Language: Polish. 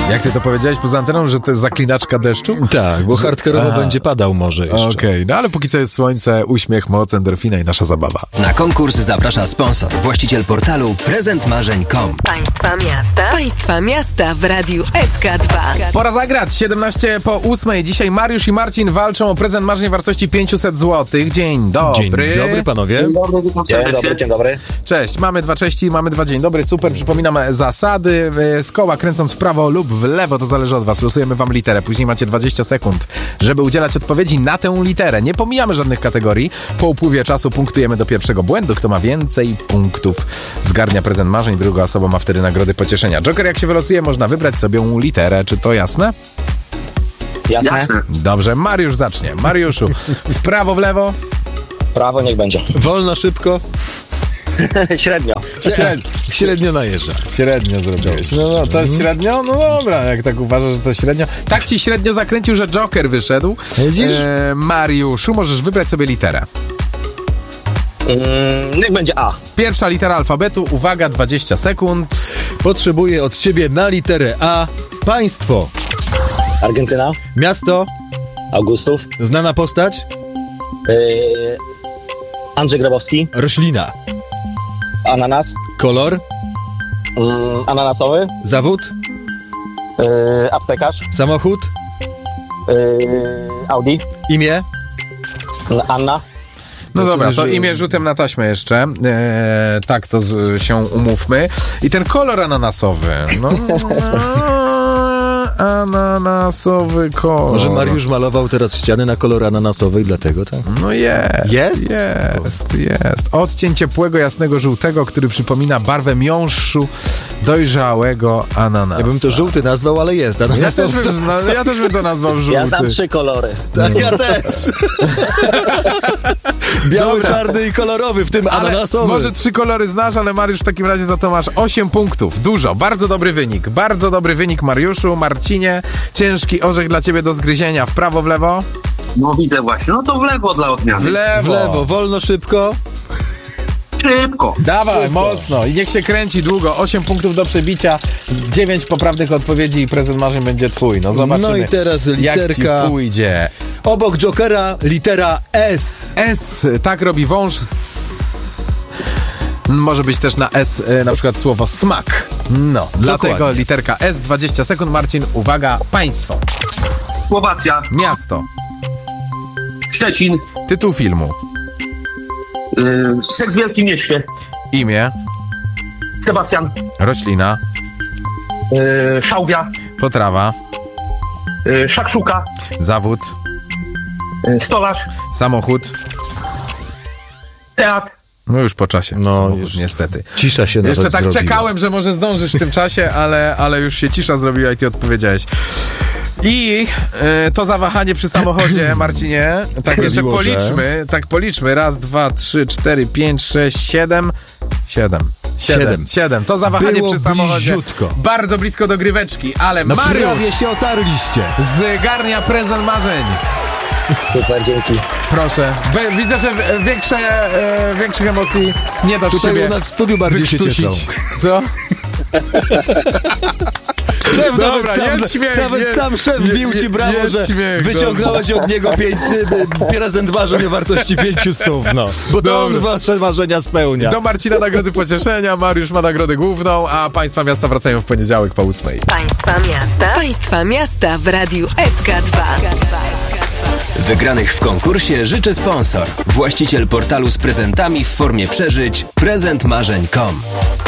Jak ty to powiedziałeś poza anteną, że to jest zaklinaczka deszczu? Tak, bo hardkorowo będzie padał może jeszcze. Okej, no ale póki co jest słońce, uśmiech, moc, endorfina i nasza zabawa. Na konkurs zaprasza sponsor, właściciel portalu prezentmarzeń.com. Państwa miasta w Radiu SK2. Pora zagrać, 7:17 Dzisiaj Mariusz i Marcin walczą o prezent marzeń wartości 500 zł. Dzień dobry. Dzień dobry, panowie. Dzień dobry. Cześć, mamy 2 cześci, mamy 2 dzień dobry, super. Przypominam zasady. Z koła kręcąc w prawo lub w lewo, to zależy od was. Losujemy wam literę. Później macie 20 sekund, żeby udzielać odpowiedzi na tę literę. Nie pomijamy żadnych kategorii. Po upływie czasu punktujemy do pierwszego błędu. Kto ma więcej punktów, zgarnia prezent marzeń. Druga osoba ma wtedy nagrody pocieszenia. Joker, jak się wylosuje, można wybrać sobie literę. Czy to jasne? Jasne. Dobrze, Mariusz zacznie. Mariuszu, w prawo, w lewo? Prawo niech będzie. Wolno, szybko. Średnio. Średnio najeżdża. Średnio zrobiłeś. No, to jest średnio? No dobra, jak tak uważasz, że to średnio. Tak ci średnio zakręcił, że Joker wyszedł. Widzisz? Mariuszu, możesz wybrać sobie literę. Niech będzie A. Pierwsza litera alfabetu, uwaga, 20 sekund. Potrzebuję od ciebie na literę A. Państwo. Argentyna. Miasto. Augustów. Znana postać. Andrzej Grabowski. Roślina. Ananas. Kolor. Ananasowy. Zawód. Aptekarz. Samochód. Audi. Imię. Anna. No dobra, to że- imię rzutem na taśmę jeszcze. Tak, to się umówmy. I ten kolor ananasowy. No, ananasowy kolor. Może Mariusz malował teraz ściany na kolor ananasowy i dlatego, tak? No jest. Jest? Jest. Odcień ciepłego, jasnego żółtego, który przypomina barwę miąższu dojrzałego ananasa. Ja bym to żółty nazwał, ale jest. Ja Ananasowy. też bym to nazwał żółty. Ja znam 3 kolory. Ja też. Biały, Dobra. czarny i kolorowy, w tym Ale ananasowy. może 3 kolory znasz, ale Mariusz w takim razie za to masz 8 punktów. Dużo. Bardzo dobry wynik. Bardzo dobry wynik, Mariuszu. Marcinie, ciężki orzech dla ciebie do zgryzienia. W prawo, w lewo? No widzę właśnie. No to w lewo dla odmiany. W lewo. W lewo, wolno, szybko. Szybko. Dawaj, mocno. I niech się kręci długo. 8 punktów do przebicia. 9 poprawnych odpowiedzi i prezent marzeń będzie twój. No zobaczymy. No i teraz jak literka. ci pójdzie. Obok Jokera litera S. S, tak robi wąż. Może być też na S na przykład słowo smak. No, dlatego dokładnie. literka S, 20 sekund. Marcin, uwaga, państwo. Słowacja. Miasto. Szczecin. Tytuł filmu. Seks w Wielkim Mieście. Imię. Sebastian. Roślina. Szałwia. Potrawa. Szakszuka. Zawód. Stolarz. Samochód. Teatr. No już po czasie. No, Samochód, już niestety. Cisza się Jeszcze nawet tak zrobiła. czekałem, że może zdążysz w tym czasie, ale już się cisza zrobiła i ty odpowiedziałeś. I to zawahanie przy samochodzie, Marcinie, tak jeszcze Sprawiło, że- policzmy, tak policzmy. 1, 2, 3, 4, 5, 6, 7. 7. To zawahanie Było przy samochodzie. bliziutko. Bardzo blisko dogryweczki, ale No prawie Mariusz się otarliście. zgarnia prezent marzeń. Super, dzięki. Proszę. Widzę, że większych emocji nie dasz Tutaj siebie u nas w studiu bardziej się cieszą. wykrztusić. Co? Szef, Dobra, nawet jest śmiech, nawet jest- sam szef bił ci brawo, jest że śmiech, wyciągnąłeś od niego prezent marzeń o wartości 500, no. Bo to on Dobra. wasze marzenia spełnia. Do Marcina nagrody pocieszenia, Mariusz ma nagrodę główną, a państwa miasta wracają w poniedziałek po 8. Państwa miasta w Radiu SK2. Wygranych w konkursie życzy sponsor, właściciel portalu z prezentami w formie przeżyć prezentmarzeń.com.